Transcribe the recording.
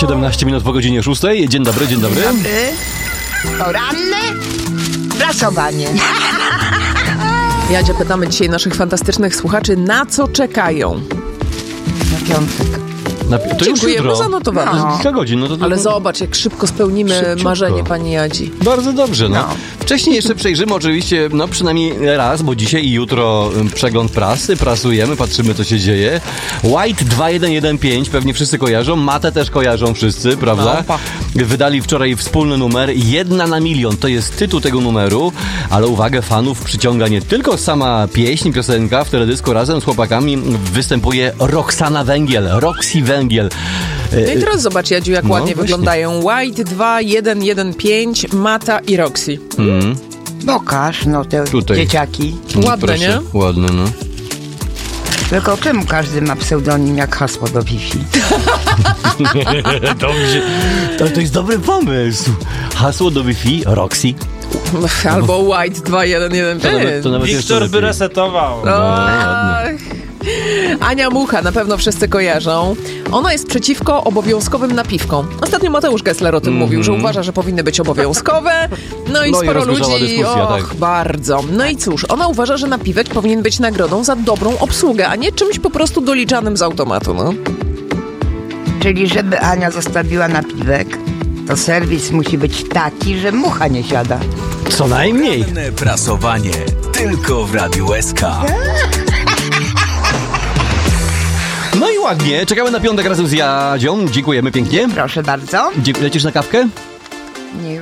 17 minut po godzinie 6. Dzień dobry, dzień dobry. Poranne prasowanie. Jadzia, pytamy dzisiaj naszych fantastycznych słuchaczy, na co czekają? Na piątek. To już Dziękujemy, jutro. zanotowane. No. Kilka godzin. No to Ale zobacz, jak szybko spełnimy Szybciutko. marzenie pani Jadzi. Bardzo dobrze, no. No. Wcześniej jeszcze przejrzymy oczywiście, no przynajmniej raz, bo dzisiaj i jutro przegląd prasy, prasujemy, patrzymy co się dzieje. White 2115, pewnie wszyscy kojarzą, Matę też kojarzą wszyscy, prawda? Wydali wczoraj wspólny numer, 1 na 1 milion, to jest tytuł tego numeru, ale uwagę fanów przyciąga nie tylko sama piosenka, w teledysku razem z chłopakami występuje Roxana Węgiel, Roxy Węgiel. No i teraz zobacz, Jadziu, jak No, ładnie właśnie. wyglądają. White 2115, Mata i Roxy. Pokaż, no te Tutaj. dzieciaki. Ładne, Proszę, nie? Ładne, no. Tylko czemu każdy ma pseudonim jak hasło do Wi-Fi? Dobrze. To jest dobry pomysł. Hasło do Wi-Fi, Roxy. Albo White 2115. To nawet jeszcze Wiktor by lepiej. resetował. Ach. Ania Mucha, na pewno wszyscy kojarzą. Ona jest przeciwko obowiązkowym napiwkom. Ostatnio Mateusz Gessler o tym mówił, że uważa, że powinny być obowiązkowe. No i No i sporo rozgorzała ludzi, dyskusja, tak. bardzo. No i cóż, ona uważa, że napiwek powinien być nagrodą za dobrą obsługę, a nie czymś po prostu doliczanym z automatu, no. Czyli żeby Ania zostawiła napiwek, to serwis musi być taki, że mucha nie siada. Co najmniej. Poranne prasowanie tylko w Radiu SK. No i ładnie. Czekamy na piątek razem z Jadzią. Dziękujemy pięknie. Proszę bardzo. Lecisz na kawkę? Nie